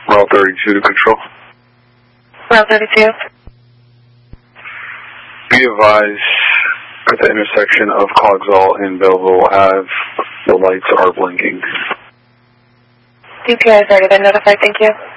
Route 32 to control. Route 32. Be advised, at the intersection of Cogsall and Belleville Ave, the lights are blinking. DPI has already been notified, thank you.